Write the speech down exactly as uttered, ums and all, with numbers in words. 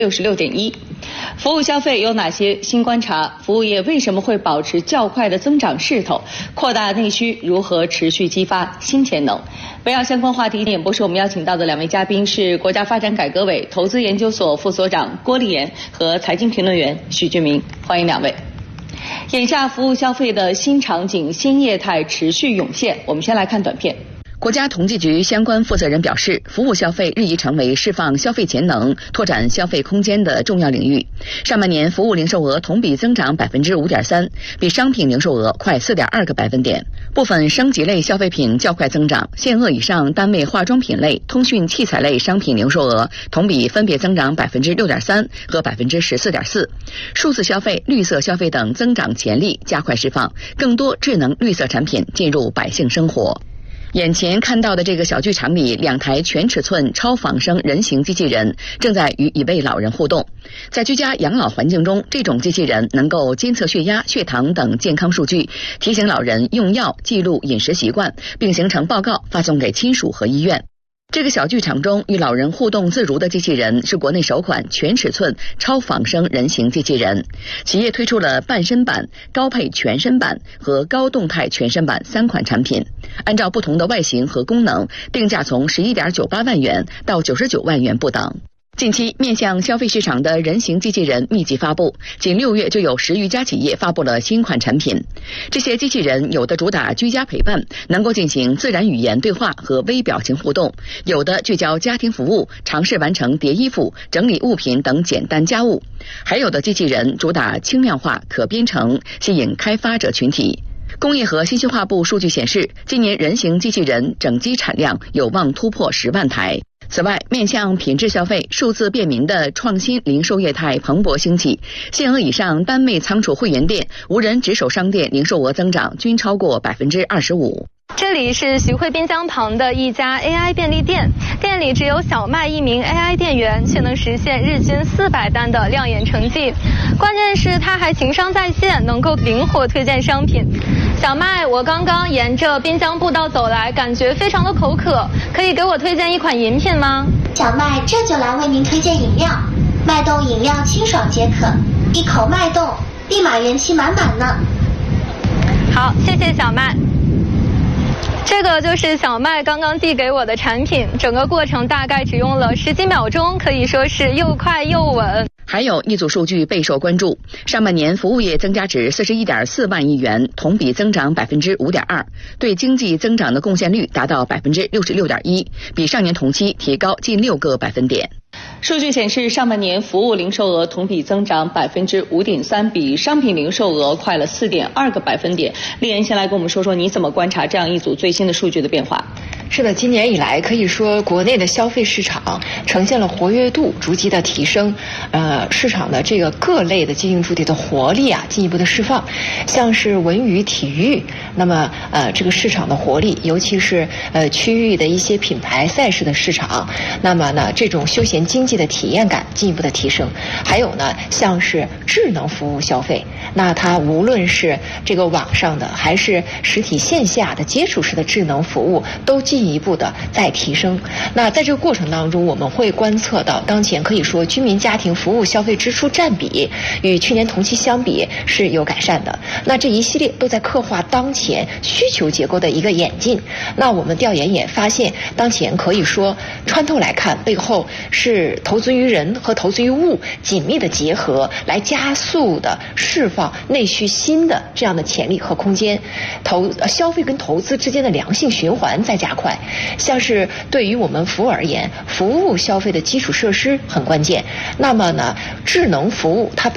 六十六点一。服务消费有哪些新观察？服务业为什么会保持较快的增长势头？扩大内需如何持续激发新潜能？围绕相关话题点播是我们邀请到的两位嘉宾是国家发展改革委投资研究所副所长郭立言和财经评论员许俊明，欢迎两位。眼下服务消费的新场景、新业态持续涌现，我们先来看短片。国家统计局相关负责人表示，服务消费日益成为释放消费潜能、拓展消费空间的重要领域。上半年服务零售额同比增长百分之五点三，比商品零售额快四点二个百分点。部分升级类消费品较快增长，限额以上单位化妆品类、通讯器材类商品零售额同比分别增长百分之六点三和百分之十四点四。数字消费、绿色消费等增长潜力加快释放，更多智能绿色产品进入百姓生活。眼前看到的这个小剧场里，两台全尺寸超仿生人形机器人正在与一位老人互动。在居家养老环境中，这种机器人能够监测血压、血糖等健康数据，提醒老人用药、记录饮食习惯，并形成报告发送给亲属和医院。这个小剧场中与老人互动自如的机器人是国内首款全尺寸超仿生人形机器人。企业推出了半身版、高配全身版和高动态全身版三款产品，按照不同的外形和功能，定价从 十一点九八万元到九十九万元不等。近期面向消费市场的人形机器人密集发布，仅六月就有十余家企业发布了新款产品。这些机器人有的主打居家陪伴，能够进行自然语言对话和微表情互动；有的聚焦家庭服务，尝试完成叠衣服、整理物品等简单家务；还有的机器人主打轻量化、可编程，吸引开发者群体。工业和信息化部数据显示，今年人形机器人整机产量有望突破十万台。此外，面向品质消费、数字便民的创新零售业态蓬勃兴起，限额以上单位仓储会员店、无人值守商店零售额增长均超过百分之二十五。 这里是徐汇滨江旁的一家 A I 便利店，店里只有小麦一名 A I 店员，却能实现日均四百单的亮眼成绩。关键是他还情商在线，能够灵活推荐商品。小麦，我刚刚沿着滨江步道走来，感觉非常的口渴，可以给我推荐一款饮品吗？ 小麦这就来为您推荐饮料，脉动饮料清爽解渴，一口脉动，立马元气满满呢。 好，谢谢小麦。这个就是小麦刚刚递给我的产品，整个过程大概只用了十几秒钟，可以说是又快又稳。 还有一组数据备受关注，上半年服务业增加值四十一点四万亿元，同比增长百分之五点二，对经济增长的贡献率达到百分之六十六点一，比上年同期提高近六个百分点。数据显示，上半年服务零售额同比增长百分之五点三，比商品零售额快了四点二个百分点。立言先来跟我们说说，你怎么观察这样一组最新的数据的变化？ 是的，今年以来可以说国内的消费市场呈现了活跃度逐级的提升，呃，市场的这个各类的经营主体的活力啊进一步的释放，像是文娱体育，那么呃这个市场的活力，尤其是呃区域的一些品牌赛事的市场，那么呢这种休闲经济的体验感进一步的提升，还有呢像是智能服务消费，那它无论是这个网上的还是实体线下的接触式的智能服务都进进一步的在提升。那在这个过程当中，我们会观测到当前可以说居民家庭服务消费支出占比与去年同期相比是有改善的。那这一系列都在刻画当前需求结构的一个演进。那我们调研也发现，当前可以说穿透来看，背后是投资于人和投资于物紧密的结合，来加速的释放内需新的这样的潜力和空间。投消费跟投资之间的良性循环在加快。像是对于我们服务而言，服务消费的基础设施很关键。那么呢，智能服务它